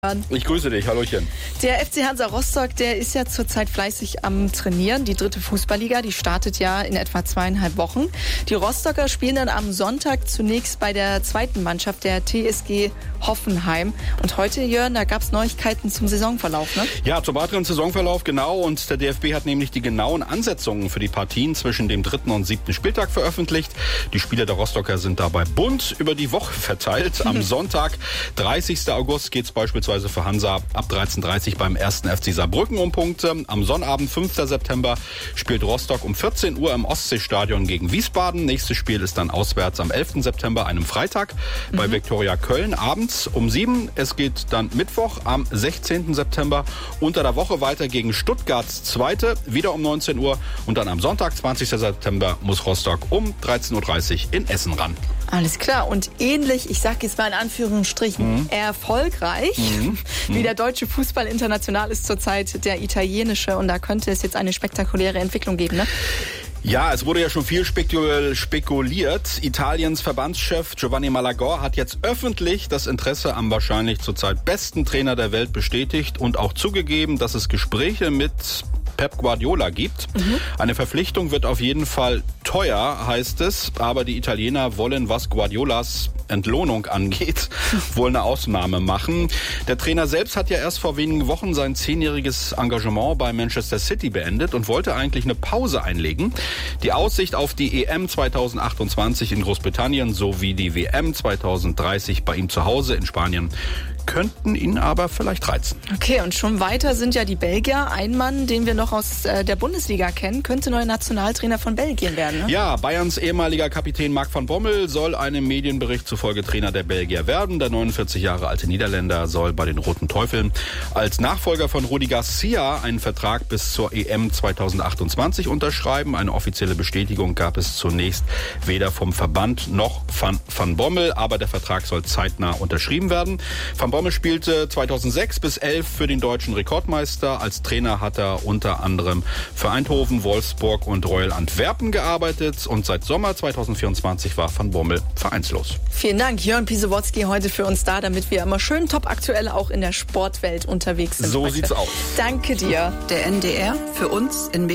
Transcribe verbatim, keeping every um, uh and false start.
Ich grüße dich, hallöchen. Der F C Hansa Rostock, der ist ja zurzeit fleißig am Trainieren. Die dritte Fußballliga, die startet ja in etwa zweieinhalb Wochen. Die Rostocker spielen dann am Sonntag zunächst bei der zweiten Mannschaft, der T S G Hoffenheim. Und heute, Jörn, da gab es Neuigkeiten zum Saisonverlauf, ne? Ja, zum weiteren Saisonverlauf, genau. Und der D F B hat nämlich die genauen Ansetzungen für die Partien zwischen dem dritten und siebten Spieltag veröffentlicht. Die Spiele der Rostocker sind dabei bunt über die Woche verteilt. Am Sonntag, dreißigsten August, geht es beispielsweise für Hansa ab dreizehn Uhr dreißig beim ersten F C Saarbrücken um Punkte. Am Sonnabend, fünften September, spielt Rostock um vierzehn Uhr im Ostseestadion gegen Wiesbaden. Nächstes Spiel ist dann auswärts am elften September, einem Freitag, bei mhm. Viktoria Köln, abends um sieben. Es geht dann Mittwoch am sechzehnten September unter der Woche weiter gegen Stuttgarts Zweite, wieder um neunzehn Uhr. Und dann am Sonntag, zwanzigsten September, muss Rostock um dreizehn Uhr dreißig in Essen ran. Alles klar. Und ähnlich, ich sage jetzt mal in Anführungsstrichen, mhm. erfolgreich, mhm. wie der deutsche Fußball international ist zurzeit der italienische. Und da könnte es jetzt eine spektakuläre Entwicklung geben, ne? Ja, es wurde ja schon viel spekuliert. Italiens Verbandschef Giovanni Malagor hat jetzt öffentlich das Interesse am wahrscheinlich zurzeit besten Trainer der Welt bestätigt und auch zugegeben, dass es Gespräche mit Pep Guardiola gibt. Mhm. Eine Verpflichtung wird auf jeden Fall teuer, heißt es. Aber die Italiener wollen, was Guardiolas Entlohnung angeht, wohl eine Ausnahme machen. Der Trainer selbst hat ja erst vor wenigen Wochen sein zehnjähriges Engagement bei Manchester City beendet und wollte eigentlich eine Pause einlegen. Die Aussicht auf die E M zweitausendachtundzwanzig in Großbritannien sowie die W M zweitausenddreißig bei ihm zu Hause in Spanien könnten ihn aber vielleicht reizen. Okay, und schon weiter sind ja die Belgier. Ein Mann, den wir noch aus äh, der Bundesliga kennen, könnte neuer Nationaltrainer von Belgien werden, ne? Ja, Bayerns ehemaliger Kapitän Marc van Bommel soll einem Medienbericht zufolge Trainer der Belgier werden. Der neunundvierzig Jahre alte Niederländer soll bei den Roten Teufeln als Nachfolger von Rudi Garcia einen Vertrag bis zur E M zweitausendachtundzwanzig unterschreiben. Eine offizielle Bestätigung gab es zunächst weder vom Verband noch von Van Bommel, aber der Vertrag soll zeitnah unterschrieben werden. Van Bommel spielte zweitausendsechs bis elf für den deutschen Rekordmeister. Als Trainer hat er unter anderem für Eindhoven, Wolfsburg und Royal Antwerpen gearbeitet. Und seit Sommer zweitausendvierundzwanzig war Van Bommel vereinslos. Vielen Dank, Jörn Pisowotzki, heute für uns da, damit wir immer schön top aktuell auch in der Sportwelt unterwegs sind. So heute. Sieht's aus. Danke dir. Der N D R für uns in